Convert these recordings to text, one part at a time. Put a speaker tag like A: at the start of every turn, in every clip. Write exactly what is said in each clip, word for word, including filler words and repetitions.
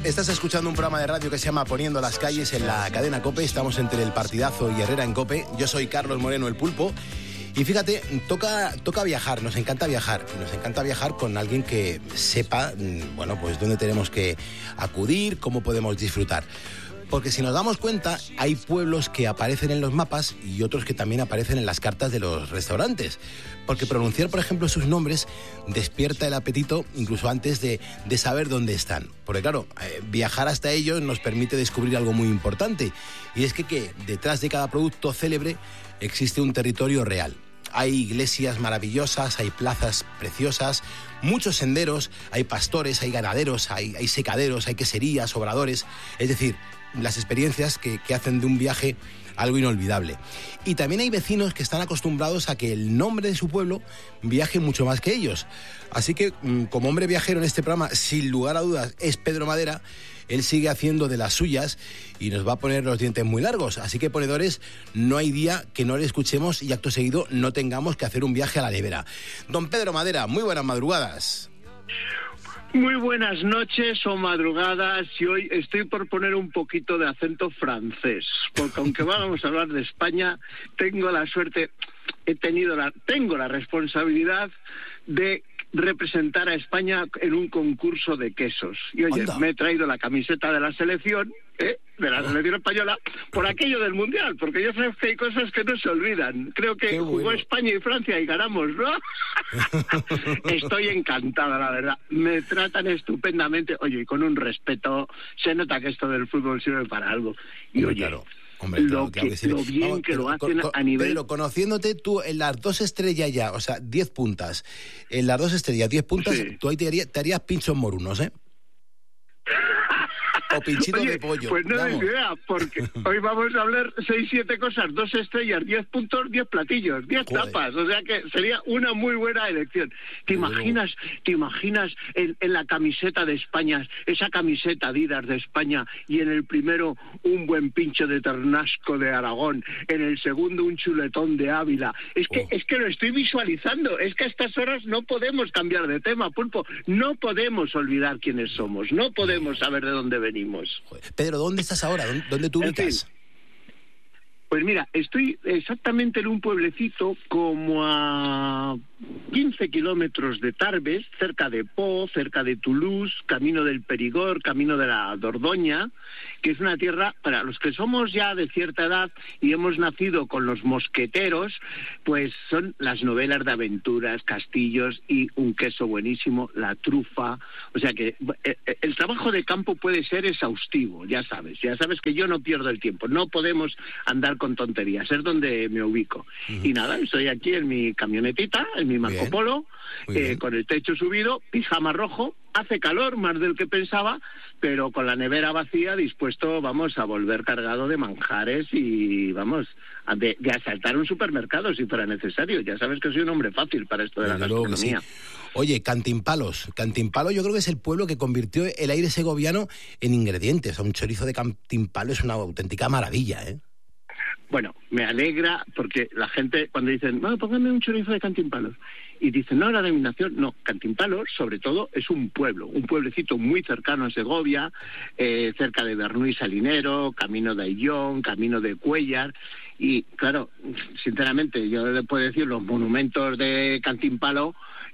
A: Estás escuchando un programa de radio que se llama Poniendo las calles en la cadena COPE. Estamos entre el Partidazo y Herrera en COPE. Yo soy Carlos Moreno, el Pulpo. Y fíjate, toca, toca viajar, nos encanta viajar. Nos encanta viajar con alguien que sepa, bueno, pues dónde tenemos que acudir, cómo podemos disfrutar. Porque si nos damos cuenta, hay pueblos que aparecen en los mapas y otros que también aparecen en las cartas de los restaurantes. Porque pronunciar, por ejemplo, sus nombres despierta el apetito incluso antes de, de saber dónde están. Porque claro, eh, viajar hasta ellos nos permite descubrir algo muy importante. Y es que, que detrás de cada producto célebre existe un territorio real. Hay iglesias maravillosas, hay plazas preciosas, muchos senderos, hay pastores, hay ganaderos, hay, hay secaderos, hay queserías, obradores. Es decir, las experiencias que, que hacen de un viaje algo inolvidable. Y también hay vecinos que están acostumbrados a que el nombre de su pueblo viaje mucho más que ellos. Así que, como hombre viajero en este programa, sin lugar a dudas, es Pedro Madera. Él sigue haciendo de las suyas y nos va a poner los dientes muy largos. Así que, ponedores, no hay día que no le escuchemos y acto seguido no tengamos que hacer un viaje a la nevera. Don Pedro Madera, muy buenas madrugadas.
B: Muy buenas noches o madrugadas, y hoy estoy por poner un poquito de acento francés, porque aunque vamos a hablar de España, tengo la suerte, he tenido la, tengo la responsabilidad de representar a España en un concurso de quesos. Y oye, Anda. me he traído la camiseta de la selección, ¿eh? de la selección española, por aquello del Mundial, porque ya sabes que hay cosas que no se olvidan. Creo que bueno. jugó España y Francia y ganamos, ¿no? Estoy encantada, la verdad. Me tratan estupendamente, oye, y con un respeto. Se nota que esto del fútbol sirve para algo. Y
A: Hombre,
B: oye...
A: claro. Hombre,
B: lo,
A: claro, claro
B: que,
A: que sí.
B: lo bien Vamos, que lo hacen
A: con, con,
B: a nivel...
A: Pedro, conociéndote tú en las dos estrellas ya, o sea, diez puntas, en las dos estrellas, diez puntas, sí. tú ahí te harías, te harías pinchos morunos, ¿eh? O pinchito
B: Oye,
A: de pollo.
B: Pues no
A: vamos.
B: de idea, porque hoy vamos a hablar seis, siete cosas, dos estrellas, diez puntos, diez platillos, diez Joder. tapas, o sea que sería una muy buena elección. ¿Te Pero... imaginas, te imaginas en, en la camiseta de España, esa camiseta Adidas de España, y en el primero un buen pincho de ternasco de Aragón, en el segundo un chuletón de Ávila? Es que, oh. es que lo estoy visualizando, es que a estas horas no podemos cambiar de tema, Pulpo, no podemos olvidar quiénes somos, no podemos saber de dónde venimos.
A: Pedro, ¿dónde estás ahora? ¿Dónde, dónde te ubicas? En fin,
B: pues mira, estoy exactamente en un pueblecito como a quince kilómetros de Tarbes, cerca de Po, cerca de Toulouse, camino del Perigord, camino de la Dordoña, que es una tierra, para los que somos ya de cierta edad y hemos nacido con los mosqueteros, pues son las novelas de aventuras, castillos y un queso buenísimo, la trufa. O sea que el trabajo de campo puede ser exhaustivo, ya sabes, ya sabes que yo no pierdo el tiempo, no podemos andar con tonterías, es donde me ubico. Uh-huh. Y nada, estoy aquí en mi camionetita, en mi Marco Bien. Polo, eh, con el techo subido, pijama rojo, hace calor más del que pensaba, pero con la nevera vacía, dispuesto, vamos, a volver cargado de manjares y, vamos, a de, de asaltar un supermercado si fuera necesario. Ya sabes que soy un hombre fácil para esto de la
A: Desde
B: gastronomía.
A: Sí. Oye, Cantimpalos. Cantimpalo yo creo que es el pueblo que convirtió el aire segoviano en ingredientes. O sea, un chorizo de Cantimpalo es una auténtica maravilla, ¿eh?
B: Bueno, me alegra porque la gente cuando dicen, no, póngame un chorizo de Cantimpalos, y dicen, no, la denominación, no, Cantimpalos sobre todo es un pueblo, un pueblecito muy cercano a Segovia, eh, cerca de Bernuy Salinero, camino de Ayllón, camino de Cuéllar, y claro, sinceramente yo le puedo decir los monumentos de Cantimpalo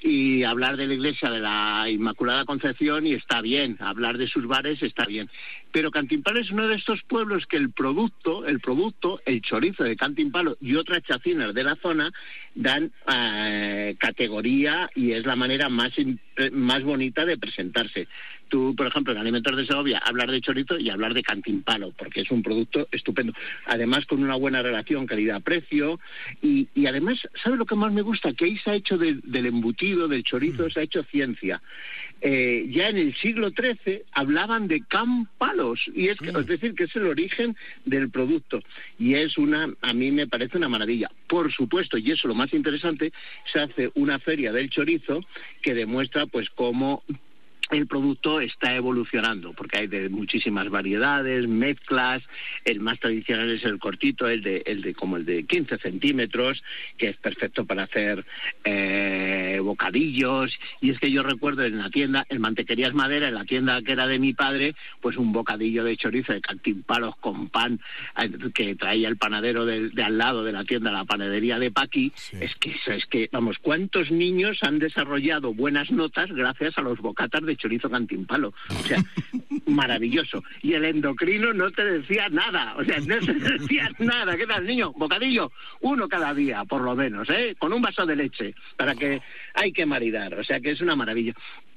B: y hablar de la iglesia de la Inmaculada Concepción y está bien, hablar de sus bares está bien, pero Cantimpalo es uno de estos pueblos que el producto, el producto, el chorizo de Cantimpalo y otras chacinas de la zona dan eh, categoría y es la manera más, más bonita de presentarse. Tú, por ejemplo, en Alimentos de Segovia, hablar de chorizo y hablar de Cantimpalo, porque es un producto estupendo. Además, con una buena relación calidad-precio. Y, y además, ¿sabes lo que más me gusta? Que ahí se ha hecho de, del embutido, del chorizo, se ha hecho ciencia. Eh, ya en el siglo trece hablaban de campalos, y es, que, es decir, que es el origen del producto. Y es una, a mí me parece una maravilla. Por supuesto, y eso lo más interesante, se hace una feria del chorizo que demuestra, pues, cómo el producto está evolucionando, porque hay de muchísimas variedades, mezclas. El más tradicional es el cortito, el de, el de como el de quince centímetros, que es perfecto para hacer eh, bocadillos. Y es que yo recuerdo en la tienda, en Mantequerías Madera, en la tienda que era de mi padre, pues un bocadillo de chorizo de cantimpalos con pan que traía el panadero de, de al lado de la tienda, la panadería de Paqui. Sí. Es que, es que, vamos, ¿cuántos niños han desarrollado buenas notas gracias a los bocatas de chorizo cantimpalo? O sea, maravilloso. Y el endocrino no te decía nada, o sea, no te decía nada. ¿Qué tal, niño? Bocadillo, uno cada día, por lo menos, ¿eh? Con un vaso de leche, para que hay que maridar, o sea, que es una maravilla.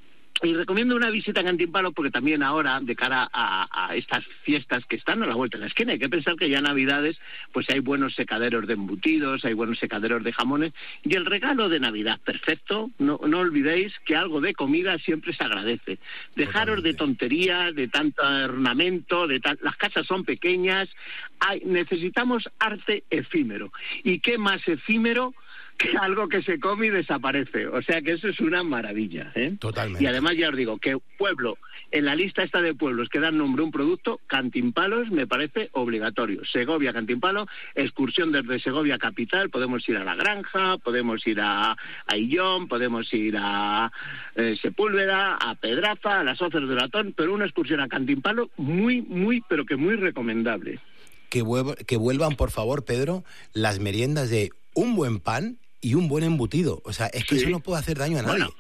B: Y recomiendo una visita a Cantimpalo porque también ahora, de cara a, a estas fiestas que están a la vuelta de la esquina, hay que pensar que ya Navidades, pues hay buenos secaderos de embutidos, hay buenos secaderos de jamones, y el regalo de Navidad, perfecto. No, no olvidéis que algo de comida siempre se agradece. Dejaros de tonterías, de tanto ornamento, de tan... las casas son pequeñas, hay... necesitamos arte efímero. ¿Y qué más efímero que algo que se come y desaparece? O sea que eso es una maravilla, ¿eh?
A: Totalmente.
B: Y además ya os digo que pueblo, en la lista esta de pueblos que dan nombre a un producto, Cantimpalos me parece obligatorio. Segovia, Cantimpalo, excursión desde Segovia capital, podemos ir a La Granja, podemos ir a, a Illón, podemos ir a eh, Sepúlveda, a Pedraza, a las Hoces de Latón, pero una excursión a Cantimpalo muy, muy, pero que muy recomendable.
A: Que, vuelv- que vuelvan, por favor, Pedro, las meriendas de un buen pan y un buen embutido. O sea, es que sí. Eso no puede hacer daño a nadie.
B: Bueno,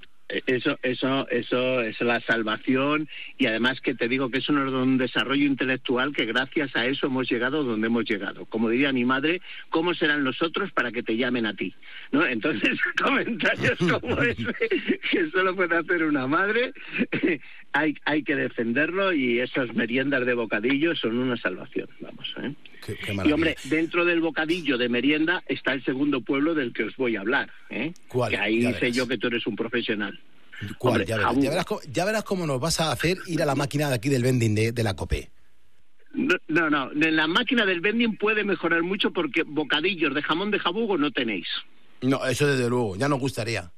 B: eso, eso, eso es la salvación, y además que te digo que es un, un desarrollo intelectual que gracias a eso hemos llegado donde hemos llegado. Como diría mi madre, ¿cómo serán los otros para que te llamen a ti? ¿No? Entonces, comentarios como ese, que solo puede hacer una madre, hay, hay que defenderlo, y esas meriendas de bocadillo son una salvación, vamos, ¿eh?
A: Qué, qué
B: y hombre, dentro del bocadillo de merienda está el segundo pueblo del que os voy a hablar, ¿eh?
A: ¿Cuál?
B: Que ahí
A: ya
B: sé
A: verás.
B: yo que tú eres un profesional.
A: ¿Cuál?
B: Hombre,
A: ya, verás, ya, verás cómo, ya verás cómo nos vas a hacer ir a la máquina de aquí del vending de, de la COPE.
B: No, no, no, en la máquina del vending puede mejorar mucho porque bocadillos de jamón de jabugo no tenéis.
A: No, eso desde luego, ya nos gustaría.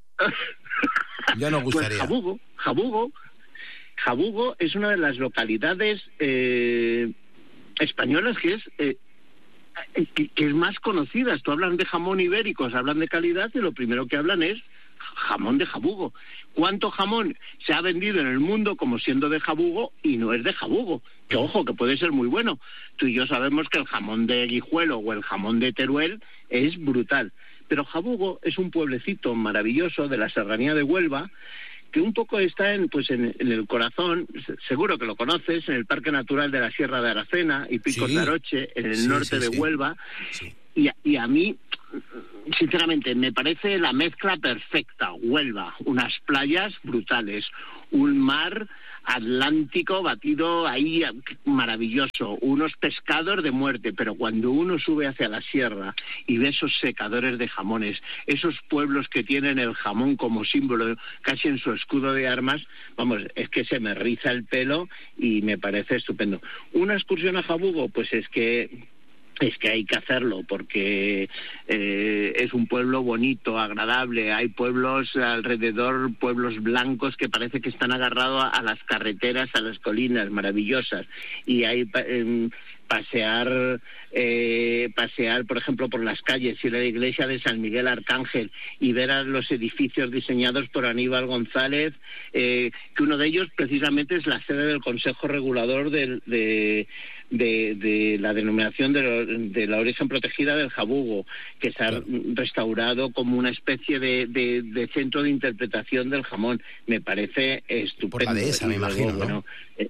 A: Ya nos gustaría.
B: Pues Jabugo, Jabugo, Jabugo es una de las localidades eh, españolas que es eh, que, que es más conocida. Tú hablan de jamón ibéricos, hablan de calidad, y lo primero que hablan es jamón de Jabugo. ¿Cuánto jamón se ha vendido en el mundo como siendo de Jabugo y no es de Jabugo? Que ojo, que puede ser muy bueno. Tú y yo sabemos que el jamón de Guijuelo o el jamón de Teruel es brutal. Pero Jabugo es un pueblecito maravilloso de la serranía de Huelva, que un poco está en, pues en, en el corazón, seguro que lo conoces, en el Parque Natural de la Sierra de Aracena y Picos
A: sí.
B: de Aroche, en el
A: sí,
B: norte
A: sí,
B: de
A: sí.
B: Huelva.
A: Sí.
B: Y, y a mí, sinceramente, me parece la mezcla perfecta. Huelva, unas playas brutales, un mar Atlántico batido ahí maravilloso, unos pescados de muerte, pero cuando uno sube hacia la sierra y ve esos secadores de jamones, esos pueblos que tienen el jamón como símbolo casi en su escudo de armas, vamos, es que se me riza el pelo y me parece estupendo. Una excursión a Jabugo, pues es que es que hay que hacerlo porque eh, es un pueblo bonito, agradable. Hay pueblos alrededor, pueblos blancos que parece que están agarrados a, a las carreteras, a las colinas maravillosas. Y hay eh, pasear, eh, pasear, por ejemplo, por las calles, ir a la iglesia de San Miguel Arcángel y ver a los edificios diseñados por Aníbal González, eh, que uno de ellos precisamente es la sede del Consejo Regulador del, de De, de la denominación de, lo, de la origen protegida del Jabugo, que se ha claro. restaurado como una especie de, de, de centro de interpretación del jamón. Me parece estupendo.
A: Por la dehesa, me imagino, ¿no? Bueno, eh,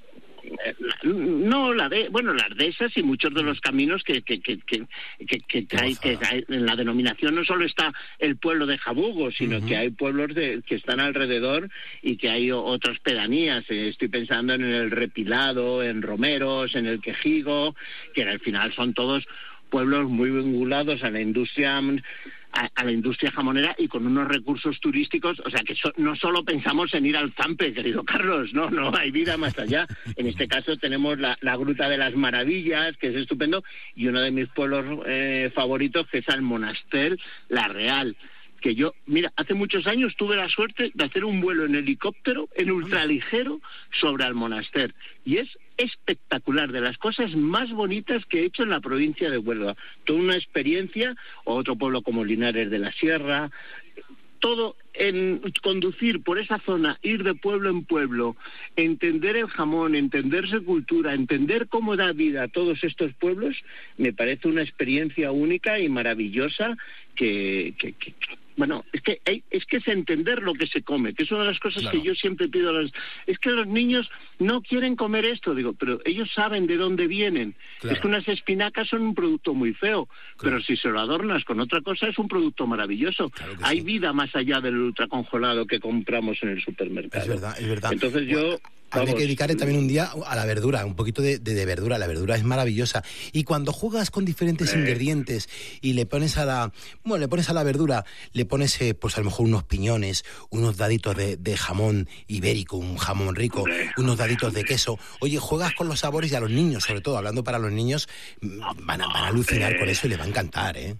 B: no, la de, bueno, las dehesas y muchos de los caminos que que que que, que, que, trae, que trae, en la denominación no solo está el pueblo de Jabugo, sino uh-huh. que hay pueblos de, que están alrededor y que hay otras pedanías. Estoy pensando en el Repilado, en Romeros, en el Quejigo, que al final son todos pueblos muy vinculados a la industria A, a la industria jamonera y con unos recursos turísticos, o sea que so, no solo pensamos en ir al Zampe, querido Carlos, no, no, hay vida más allá. En este caso tenemos la, la Gruta de las Maravillas, que es estupendo, y uno de mis pueblos eh, favoritos, que es el Monaster La Real, que yo, mira, hace muchos años tuve la suerte de hacer un vuelo en helicóptero, en ultraligero, sobre Almonaster. Y es espectacular, de las cosas más bonitas que he hecho en la provincia de Huelva. Toda una experiencia, o otro pueblo como Linares de la Sierra, todo en conducir por esa zona, ir de pueblo en pueblo, entender el jamón, entender su cultura, entender cómo da vida a todos estos pueblos, me parece una experiencia única y maravillosa que... que, que bueno, es que hay, es que es entender lo que se come, que es una de las cosas claro. que yo siempre pido a los... Es que los niños no quieren comer esto, digo, pero ellos saben de dónde vienen. Claro. Es que unas espinacas son un producto muy feo, claro. pero si se lo adornas con otra cosa es un producto maravilloso. Claro hay sí. vida más allá del ultracongelado que compramos en el supermercado.
A: Es verdad, es verdad.
B: Entonces
A: bueno.
B: yo...
A: Habría que dedicarle también un día a la verdura, un poquito de, de, de verdura. La verdura es maravillosa. Y cuando juegas con diferentes eh. ingredientes y le pones a la, bueno, le pones a la verdura, le pones, eh, pues a lo mejor unos piñones, unos daditos de, de jamón ibérico, un jamón rico, hombre, unos daditos hombre. de queso. Oye, juegas con los sabores y a los niños, sobre todo, hablando para los niños, van a, van a alucinar con eso y les va a encantar, ¿eh?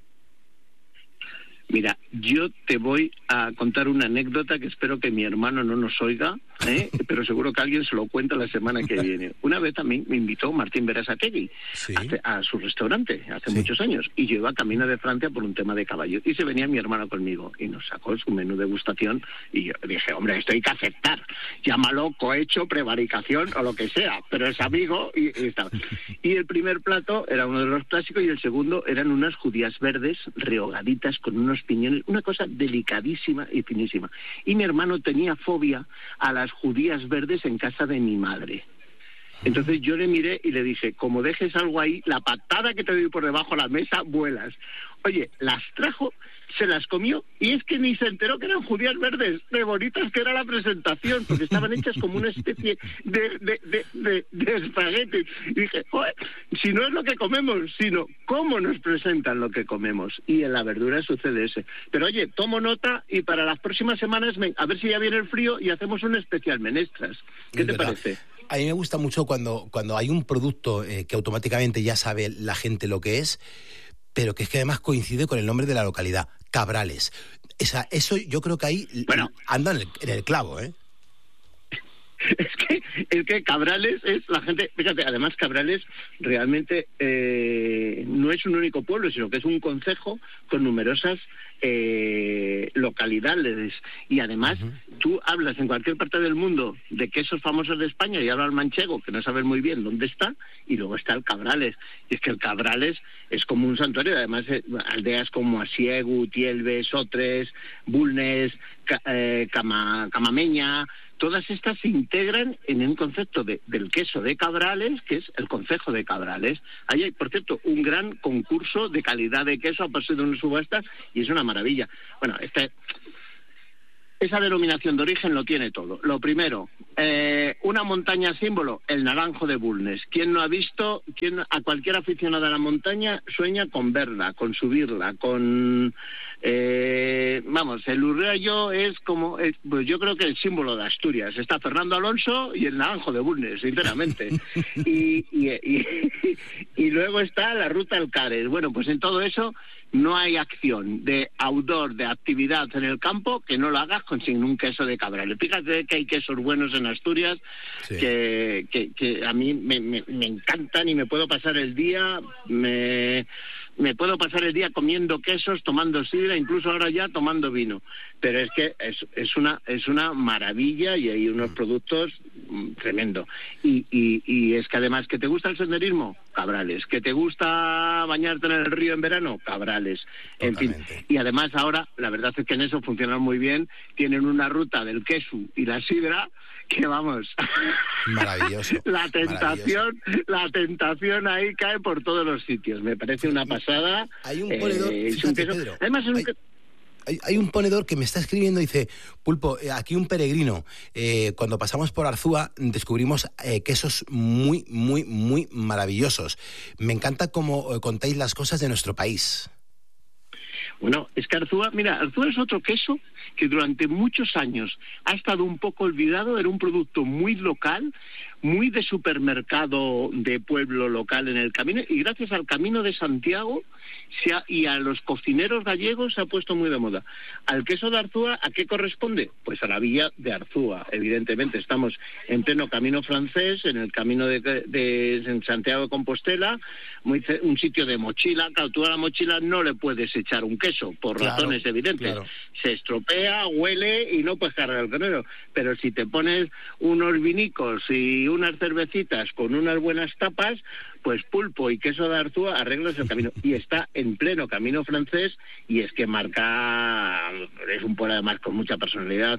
B: Mira, yo te voy a contar una anécdota que espero que mi hermano no nos oiga, ¿eh? pero seguro que alguien se lo cuenta la semana que viene. Una vez a mí me invitó Martín Berasategui ¿Sí? a, a su restaurante hace sí. muchos años y yo iba camino de Francia por un tema de caballo y se venía mi hermano conmigo y nos sacó su menú de degustación y yo dije, hombre, esto hay que aceptar, llámalo cohecho, prevaricación o lo que sea, pero es amigo y, y estaba. Y el primer plato era uno de los clásicos y el segundo eran unas judías verdes rehogaditas con unos piñones, una cosa delicadísima y finísima. Y mi hermano tenía fobia a las judías verdes en casa de mi madre. Entonces yo le miré y le dije, como dejes algo ahí, la patada que te doy por debajo de la mesa, vuelas. Oye, las trajo, se las comió y es que ni se enteró que eran judías verdes, de bonitas que era la presentación, porque estaban hechas como una especie de, de, de, de, de espagueti. Y dije, joder, si no es lo que comemos, sino cómo nos presentan lo que comemos. Y en la verdura sucede ese. Pero oye, tomo nota y para las próximas semanas, a ver si ya viene el frío y hacemos un especial menestras. ¿Qué es te verdad. parece?
A: A mí me gusta mucho cuando, cuando hay un producto eh, que automáticamente ya sabe la gente lo que es, pero que es que además coincide con el nombre de la localidad, Cabrales. Esa, eso yo creo que ahí bueno, anda en el, en el clavo, ¿eh?
B: Es que, es que Cabrales es la gente, fíjate, además Cabrales realmente eh, no es un único pueblo, sino que es un concejo con numerosas eh, localidades. Y además, uh-huh. tú hablas en cualquier parte del mundo de quesos famosos de España y habla el manchego, que no sabes muy bien dónde está, y luego está el Cabrales. Y es que el Cabrales es como un santuario, además eh, aldeas como Asiegu, Tielve, Sotres, Bulnes, Ca, eh, Cama, Camameña... Todas estas se integran en un concepto de, del queso de Cabrales, que es el concejo de Cabrales. Ahí hay, por cierto, un gran concurso de calidad de queso a partir de una subasta y es una maravilla. Bueno, este... Esa denominación de origen lo tiene todo. Lo primero, eh, una montaña símbolo, el Naranjo de Bulnes. ¿Quién no ha visto, quién, a cualquier aficionado a la montaña sueña con verla, con subirla, con... Eh, vamos, el Urriallo es como, es, pues yo creo que el símbolo de Asturias. Está Fernando Alonso y el Naranjo de Bulnes, sinceramente. y, y, y, y luego está la Ruta Alcares. Bueno, pues en todo eso no hay acción de outdoor, de actividad en el campo, que no lo hagas con sin un queso de Cabrales. Fíjate que hay quesos buenos en Asturias sí. que, que, que a mí me, me, me encantan y me puedo pasar el día... me me puedo pasar el día comiendo quesos, tomando sidra, incluso ahora ya tomando vino. Pero es que es, es una es una maravilla y hay unos productos mm, tremendo. Y, y, y es que además, ¿que te gusta el senderismo? Cabrales. ¿Que te gusta bañarte en el río en verano? Cabrales. Totalmente. En fin. Y además ahora, la verdad es que en eso funcionan muy bien. Tienen una ruta del queso y la sidra que vamos,
A: maravilloso.
B: la tentación, maravilloso. la tentación ahí cae por todos los sitios. Me parece una pasada.
A: Hay un ponedor, eh, fíjate, un Pedro,
B: además es un
A: hay, hay, hay un ponedor que me está escribiendo y dice, Pulpo, aquí un peregrino, eh, cuando pasamos por Arzúa descubrimos eh, quesos muy, muy, muy maravillosos. Me encanta cómo eh, contáis las cosas de nuestro país.
B: Bueno, es que Arzúa, mira, Arzúa es otro queso que durante muchos años ha estado un poco olvidado, era un producto muy local, muy de supermercado de pueblo local en el camino, y gracias al Camino de Santiago se ha, y a los cocineros gallegos se ha puesto muy de moda. Al queso de Arzúa, ¿a qué corresponde? Pues a la villa de Arzúa, evidentemente. Estamos en pleno camino francés, en el camino de, de en Santiago de Compostela, muy, un sitio de mochila. Claro, tú a la mochila no le puedes echar un queso, por claro, razones evidentes. Claro. Se estropea, huele y no puedes cargar el canero. Pero si te pones unos vinicos y unas cervecitas con unas buenas tapas, pues pulpo y queso de Arzúa arreglas el camino. Y está en pleno camino francés, y es que marca, es un pueblo además con mucha personalidad.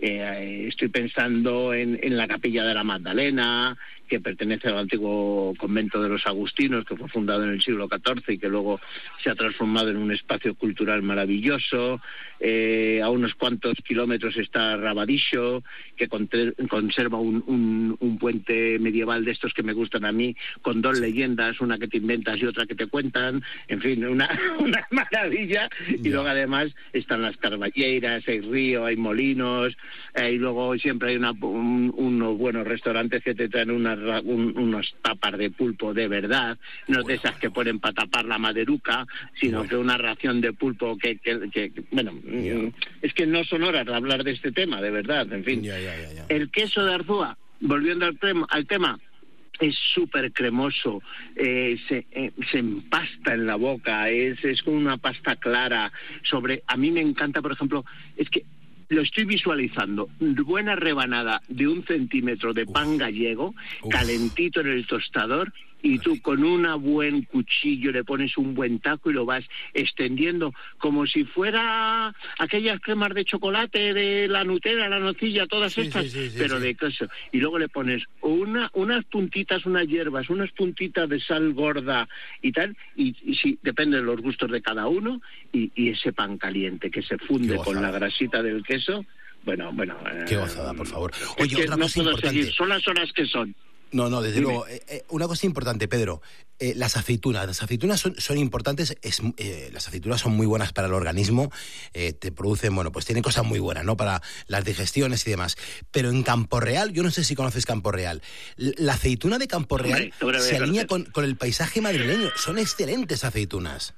B: Eh, estoy pensando en, en la Capilla de la Magdalena, que pertenece al antiguo convento de los agustinos, que fue fundado en el siglo catorce y que luego se ha transformado en un espacio cultural maravilloso. Eh, a unos cuantos kilómetros está Rabadillo, que conserva un, un, un puente medieval de estos que me gustan a mí, con dos leyendas, una que te inventas y otra que te cuentan, en fin, una, una maravilla. Y luego además están las carballeiras, hay río, hay molinos, eh, y luego siempre hay una, un, unos buenos restaurantes que te traen unas, un, unos tapas de pulpo de verdad, no bueno, de esas que ponen para tapar la maderuca, sino bueno. que una ración de pulpo que, que, que, que bueno, yeah. es que no son horas de hablar de este tema, de verdad, en fin.
A: Yeah, yeah, yeah, yeah.
B: El queso de Arzúa, volviendo al, tema, al tema, es súper cremoso, eh, se, eh, se empasta en la boca, es, es como una pasta clara. Sobre, a mí me encanta, por ejemplo, es que lo estoy visualizando, buena rebanada de un centímetro de pan Uf. gallego, Uf. calentito en el tostador, y tú con un buen cuchillo le pones un buen taco y lo vas extendiendo como si fuera aquellas cremas de chocolate de la Nutella, la nocilla, todas sí, estas, sí, sí, pero sí. de queso. Y luego le pones una, unas puntitas, unas hierbas, unas puntitas de sal gorda y tal, y, y sí, depende de los gustos de cada uno, y, y ese pan caliente que se funde con la grasita del queso. Bueno, bueno.
A: Qué gozada, por favor. Oye,
B: es que
A: otra
B: no
A: cosa
B: puedo
A: importante.
B: Seguir, son las horas que son.
A: No, no, desde Dime. luego. Eh, eh, una cosa importante, Pedro. Eh, las aceitunas. Las aceitunas son, son importantes. Es, eh, las aceitunas son muy buenas para el organismo. Eh, te producen, bueno, pues tienen cosas muy buenas, ¿no? Para las digestiones y demás. Pero en Campo Real, yo no sé si conoces Campo Real. La aceituna de Campo Real hombre, hombre, se alinea con, con el paisaje madrileño. Son excelentes aceitunas.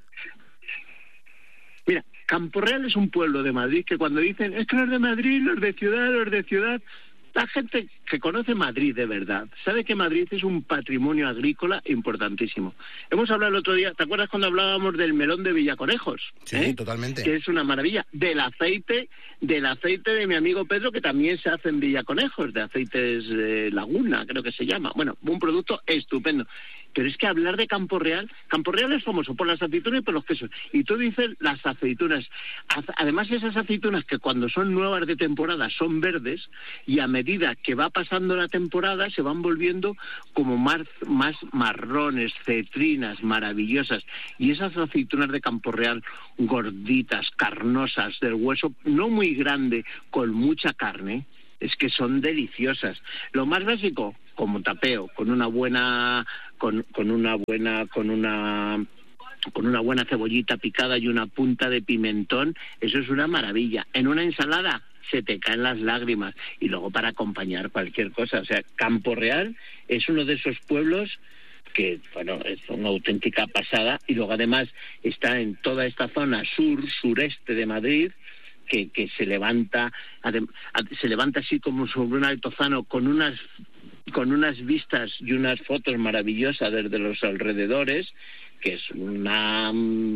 B: Mira, Campo Real es un pueblo de Madrid que cuando dicen, es que los de Madrid, los de ciudad, los de ciudad... La gente que conoce Madrid de verdad sabe que Madrid es un patrimonio agrícola importantísimo. Hemos hablado el otro día, ¿te acuerdas cuando hablábamos del melón de Villaconejos?
A: Sí,
B: ¿Eh?
A: totalmente.
B: Que es una maravilla. Del aceite, del aceite de mi amigo Pedro, que también se hace en Villaconejos, de aceites eh, Laguna, creo que se llama. Bueno, un producto estupendo. Pero es que hablar de Campo Real, Campo Real es famoso por las aceitunas y por los quesos. Y tú dices las aceitunas. Además, esas aceitunas que cuando son nuevas de temporada son verdes, y a medida que va pasando la temporada se van volviendo como más, más marrones, cetrinas, maravillosas. Y esas aceitunas de Campo Real, gorditas, carnosas, del hueso no muy grande, con mucha carne, es que son deliciosas. Lo más básico, como tapeo, con una buena, con, con una buena, con una con una buena cebollita picada y una punta de pimentón, eso es una maravilla. En una ensalada se te caen las lágrimas, y luego para acompañar cualquier cosa. O sea, Campo Real es uno de esos pueblos que, bueno, es una auténtica pasada, y luego además está en toda esta zona sur, sureste de Madrid, que, que se levanta se levanta así como sobre un altozano con unas con unas vistas y unas fotos maravillosas desde los alrededores, que es una,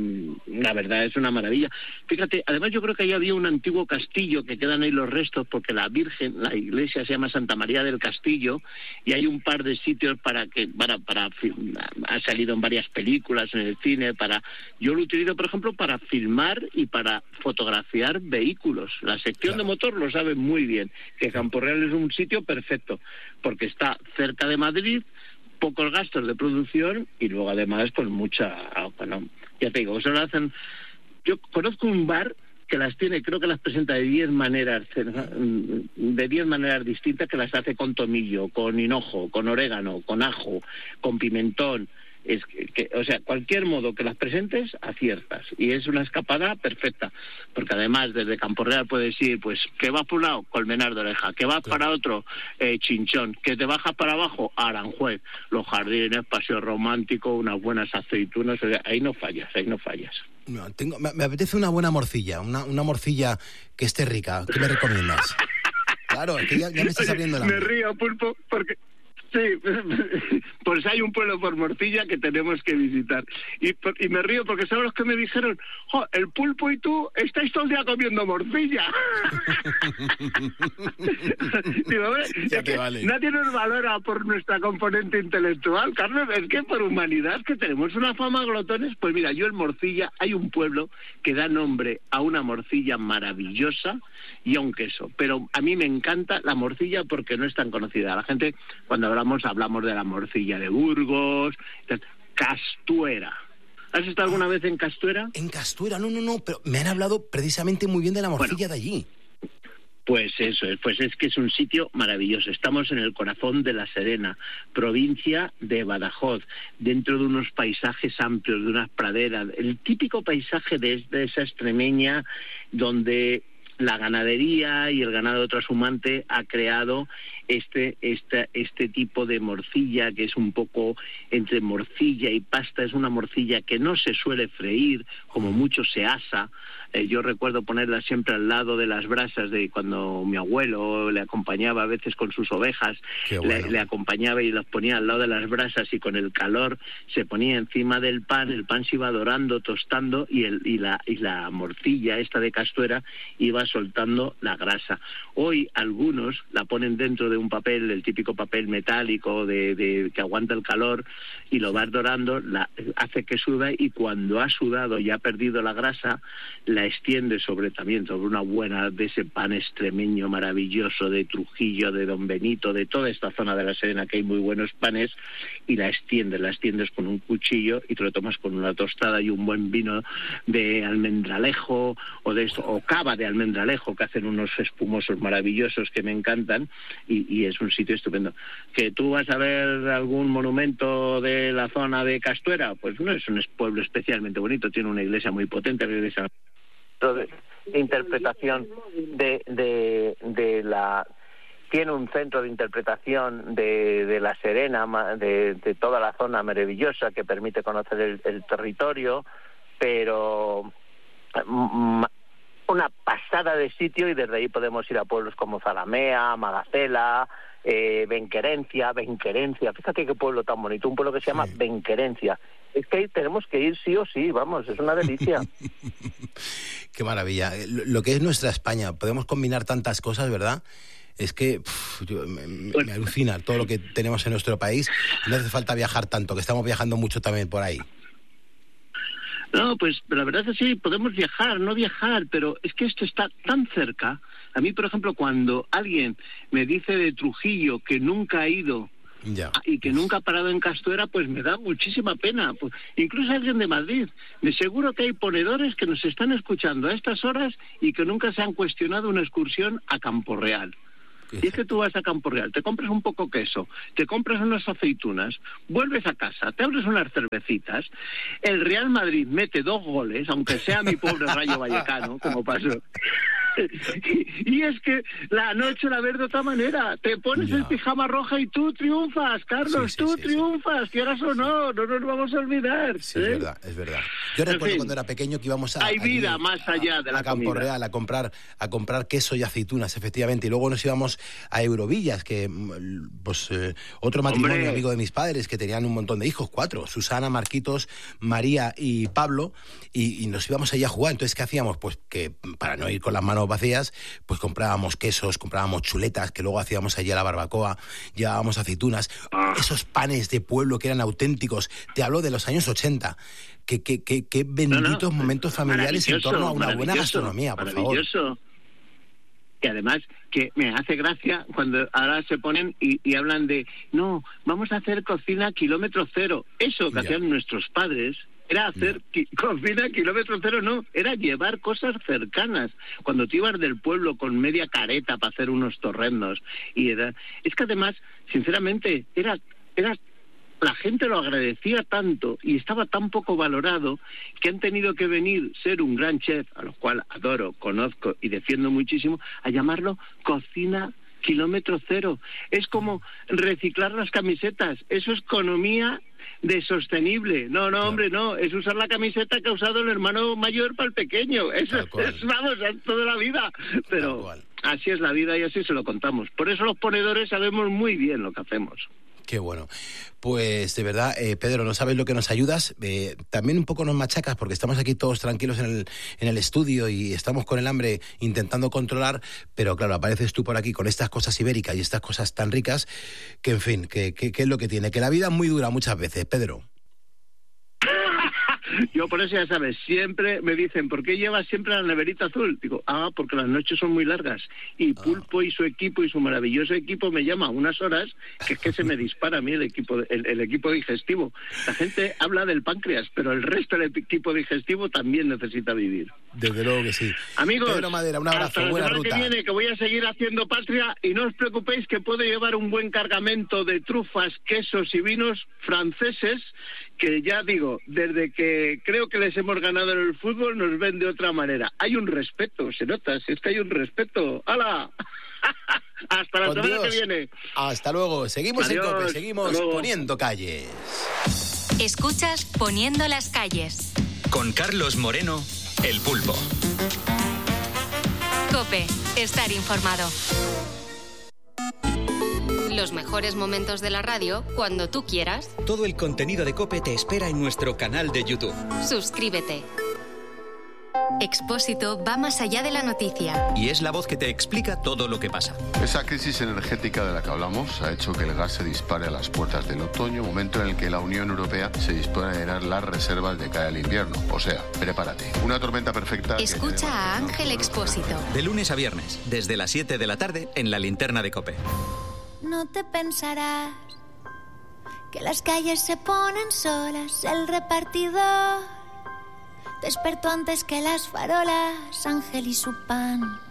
B: la verdad es una maravilla. Fíjate, además yo creo que ahí había un antiguo castillo, que quedan ahí los restos, porque la Virgen, la iglesia se llama Santa María del Castillo, y hay un par de sitios para que, para, para, ha salido en varias películas, en el cine, para, yo lo utilizo por ejemplo para filmar y para fotografiar vehículos. La sección claro. de motor lo sabe muy bien, que Campo Real es un sitio perfecto, porque está cerca de Madrid, pocos gastos de producción, y luego además con mucha, bueno, ya te digo, eso lo hacen. Yo conozco un bar que las tiene, creo que las presenta de diez maneras, de diez maneras distintas, que las hace con tomillo, con hinojo, con orégano, con ajo, con pimentón, es que, que, o sea, cualquier modo que las presentes, aciertas. Y es una escapada perfecta, porque además desde Campo Real puedes ir, pues, que vas por un lado, Colmenar de Oreja, que vas claro. para otro, eh, Chinchón, que te bajas para abajo, Aranjuez, los jardines, paseo romántico, unas buenas aceitunas, o sea, ahí no fallas, ahí no fallas.
A: No, tengo, me, me apetece una buena morcilla, una, una morcilla que esté rica. ¿Qué me recomiendas? Claro, es que ya, ya me estás abriendo la
B: Me río, Pulpo, porque... Sí, pues hay un pueblo por Morcilla que tenemos que visitar. Y, y me río porque son los que me dijeron, oh, el Pulpo y tú estáis todo el día comiendo morcilla. Digo, es que vale. Nadie nos valora por nuestra componente intelectual, Carlos, es que por humanidad, que tenemos una fama glotones. Pues mira, yo en Morcilla hay un pueblo que da nombre a una morcilla maravillosa y a un queso. Pero a mí me encanta la morcilla porque no es tan conocida. La gente, cuando hablamos, hablamos de la morcilla de Burgos, Castuera. ¿Has estado alguna vez en Castuera?
A: En Castuera, no, no, no, pero me han hablado precisamente muy bien de la morcilla bueno, de allí.
B: Pues eso, pues es que es un sitio maravilloso. Estamos en el corazón de La Serena, provincia de Badajoz, dentro de unos paisajes amplios, de unas praderas, el típico paisaje de, de esa extremeña donde la ganadería y el ganado trashumante ha creado este, este, este tipo de morcilla, que es un poco entre morcilla y pasta. Es una morcilla que no se suele freír, como mucho se asa. Eh, yo recuerdo ponerla siempre al lado de las brasas de cuando mi abuelo le acompañaba a veces con sus ovejas, bueno. le, le acompañaba y las ponía al lado de las brasas, y con el calor se ponía encima del pan, el pan se iba dorando, tostando, y, el, y, la, y la morcilla esta de Castuera iba soltando la grasa. Hoy algunos la ponen dentro de un papel, el típico papel metálico de, de que aguanta el calor, y lo vas dorando, la, hace que suda, y cuando ha sudado y ha perdido la grasa, la extiende sobre también sobre una buena de ese pan extremeño maravilloso de Trujillo, de Don Benito, de toda esta zona de La Serena, que hay muy buenos panes, y la extiendes, la extiendes con un cuchillo y te lo tomas con una tostada y un buen vino de almendralejo o de esto, o cava de almendralejo, que hacen unos espumosos maravillosos que me encantan, y, y es un sitio estupendo. ¿Que tú vas a ver algún monumento de la zona de Castuera? Pues no es un pueblo especialmente bonito, tiene una iglesia muy potente, la iglesia de interpretación de, de, de la tiene un centro de interpretación de, de La Serena, de, de toda la zona maravillosa que permite conocer el, el territorio, pero una pasada de sitio, y desde ahí podemos ir a pueblos como Zalamea, Magacela, eh, Benquerencia, Benquerencia, fíjate qué pueblo tan bonito, un pueblo que se llama sí. Benquerencia. Es que tenemos que ir sí o sí, vamos, es una delicia.
A: Qué maravilla. Lo que es nuestra España, podemos combinar tantas cosas, ¿verdad? Es que pff, yo, me, me alucina todo lo que tenemos en nuestro país. No hace falta viajar tanto, que estamos viajando mucho también por ahí.
B: No, pues la verdad es que sí, podemos viajar, no viajar, pero es que esto está tan cerca. A mí, por ejemplo, cuando alguien me dice de Trujillo que nunca ha ido
A: ya.
B: y que nunca ha parado en Castuera, pues me da muchísima pena. Pues, incluso alguien de Madrid. Me seguro que hay ponedores que nos están escuchando a estas horas y que nunca se han cuestionado una excursión a Campo Real. Y es que tú vas a Campo Real, te compras un poco queso, te compras unas aceitunas, vuelves a casa, te abres unas cervecitas, el Real Madrid mete dos goles, aunque sea mi pobre Rayo Vallecano, como pasó. Y es que la noche la ves de otra manera. Te pones ya. el pijama roja y tú triunfas, Carlos, sí, sí, tú sí, triunfas, sí. quieras o no, no nos vamos a olvidar.
A: Sí,
B: ¿eh?
A: es verdad, es verdad. Yo recuerdo en fin, cuando era pequeño que íbamos a...
B: Hay vida allí, más allá de la
A: a Campo
B: comida.
A: Real a comprar, a comprar queso y aceitunas, efectivamente, y luego nos íbamos a Eurovillas, que pues eh, otro matrimonio Hombre. amigo de mis padres, que tenían un montón de hijos, cuatro, Susana, Marquitos, María y Pablo, y, y nos íbamos allí a jugar. Entonces, ¿qué hacíamos? Pues que para no ir con las manos vacías, pues comprábamos quesos, comprábamos chuletas, que luego hacíamos allí a la barbacoa, llevábamos aceitunas, esos panes de pueblo que eran auténticos. Te hablo de los años ochenta. Qué, qué, qué, qué benditos no, no, momentos familiares en torno a una buena gastronomía, por favor.
B: Que además que me hace gracia cuando ahora se ponen y, y hablan de no, vamos a hacer cocina kilómetro cero. Eso que ya. hacían nuestros padres era hacer ki- cocina kilómetro cero, no, era llevar cosas cercanas. Cuando te ibas del pueblo con media careta para hacer unos torrendos, y era, es que además, sinceramente, era, era la gente lo agradecía tanto y estaba tan poco valorado que han tenido que venir ser un gran chef, a lo cual adoro, conozco y defiendo muchísimo, a llamarlo cocina kilómetro cero. Es como reciclar las camisetas, eso es economía de sostenible. No, no, hombre, no, es usar la camiseta que ha usado el hermano mayor para el pequeño. Eso es, vamos, es toda la vida. Pero así es la vida y así se lo contamos. Por eso los ponedores sabemos muy bien lo que hacemos.
A: Qué bueno. Pues de verdad, eh, Pedro, no sabes lo que nos ayudas. Eh, también un poco nos machacas porque estamos aquí todos tranquilos en el, en el estudio y estamos con el hambre intentando controlar, pero claro, apareces tú por aquí con estas cosas ibéricas y estas cosas tan ricas que, en fin, que, que, que es lo que tiene. Que la vida es muy dura muchas veces, Pedro.
B: Yo por eso ya sabes, siempre me dicen, ¿por qué llevas siempre la neverita azul? Digo, ah, porque las noches son muy largas. Y Pulpo y su equipo y su maravilloso equipo me llama a unas horas que es que se me dispara a mí el equipo, el, el equipo digestivo. La gente habla del páncreas, pero el resto del equipo digestivo también necesita vivir.
A: Desde luego que sí.
B: Amigos,
A: Pedro Madera, un abrazo,
B: hasta la
A: buena
B: semana
A: ruta.
B: que viene, que voy a seguir haciendo patria y no os preocupéis que puedo llevar un buen cargamento de trufas, quesos y vinos franceses que ya digo, desde que creo que les hemos ganado en el fútbol nos ven de otra manera. Hay un respeto, se nota, si es que hay un respeto. ¡Hala! Hasta la
A: Con
B: semana
A: Dios.
B: que viene.
A: Hasta luego. Seguimos
B: Adiós.
A: en COPE, seguimos poniendo calles.
C: Escuchas Poniendo las calles.
D: Con Carlos Moreno, El Pulpo.
C: COPE, estar informado. Los mejores momentos de la radio cuando tú quieras.
D: Todo el contenido de COPE te espera en nuestro canal de YouTube.
C: Suscríbete. Expósito va más allá de la noticia.
D: Y es la voz que te explica todo lo que pasa.
E: Esa crisis energética de la que hablamos ha hecho que el gas se dispare a las puertas del otoño, momento en el que la Unión Europea se dispone a llenar las reservas de cara al invierno. O sea, prepárate. Una tormenta perfecta.
C: Escucha a Ángel Expósito.
D: De lunes a viernes, desde las siete de la tarde, en la linterna de COPE.
F: No te pensarás que las calles se ponen solas, el repartidor despertó antes que las farolas, Ángel y su pan.